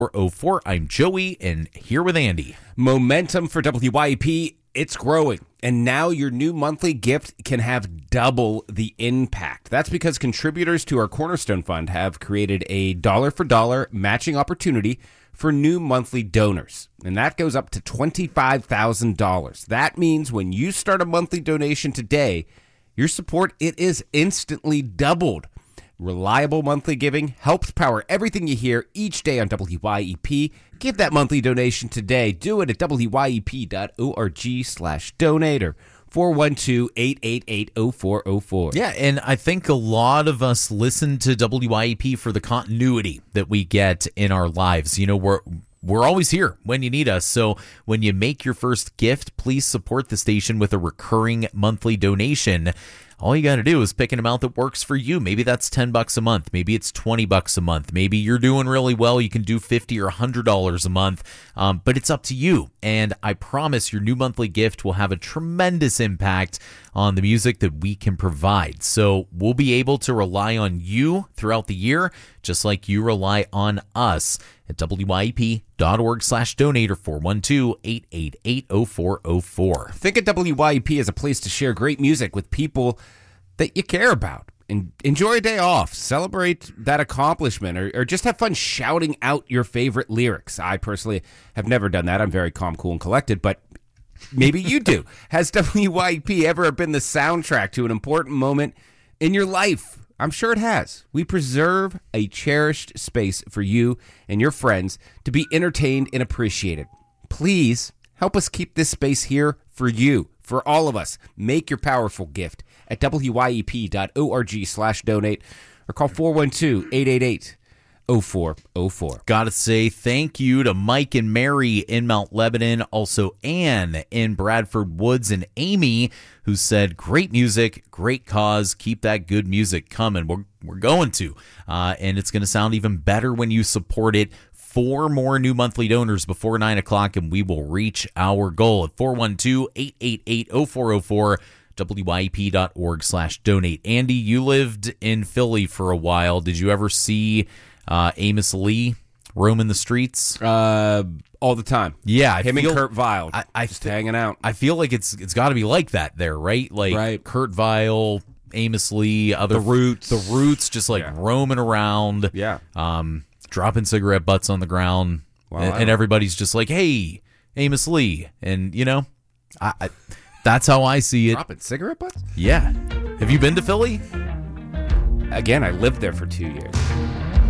04. I'm Joey, and here with Andy. Momentum for WYEP, it's growing. And now your new monthly gift can have double the impact. That's because contributors to our Cornerstone Fund have created a dollar-for-dollar matching opportunity for new monthly donors. And that goes up to $25,000. That means when you start a monthly donation today, your support, it is instantly doubled. Reliable monthly giving helps power everything you hear each day on WYEP. Give that monthly donation today. Do it at wyep.org/donate or 412-888-0404. Yeah, and I think a lot of us listen to WYEP for the continuity that we get in our lives. You know, we're always here when you need us. So when you make your first gift, please support the station with a recurring monthly donation. All you got to do is pick an amount that works for you. Maybe that's $10 a month. Maybe it's $20 a month. Maybe you're doing really well. You can do $50 or $100 a month, but it's up to you. And I promise your new monthly gift will have a tremendous impact on the music that we can provide. So we'll be able to rely on you throughout the year, just like you rely on us at wyep.org/donate or 412-888-0404. Think of WYEP as a place to share great music with people that you care about. And enjoy a day off, celebrate that accomplishment, or just have fun shouting out your favorite lyrics. I personally have never done that. I'm very calm, cool, and collected, but maybe you do. Has WYEP ever been the soundtrack to an important moment in your life? I'm sure it has. We preserve a cherished space for you and your friends to be entertained and appreciated. Please help us keep this space here for you, for all of us. Make your powerful gift at wyep.org/donate or call 412-888-0404. Gotta say thank you to Mike and Mary in Mount Lebanon, also Ann in Bradford Woods, and Amy, who said, great music, great cause, keep that good music coming. We're going to, and it's going to sound even better when you support it. 4 more new monthly donors before 9 o'clock, and we will reach our goal at 412-888-0404, wyep.org/donate. Andy, you lived in Philly for a while. Did you ever see Amos Lee roaming the streets? All the time. Yeah. Him and Kurt Vile just hanging out. I feel like it's got to be like that there, right? Like right. Kurt Vile, Amos Lee, The Roots just like roaming around. Yeah. Dropping cigarette butts on the ground. Well, and everybody's just like, hey, Amos Lee. And, you know, I that's how I see it. Dropping cigarette butts? Yeah. Have you been to Philly? Again, I lived there for 2 years.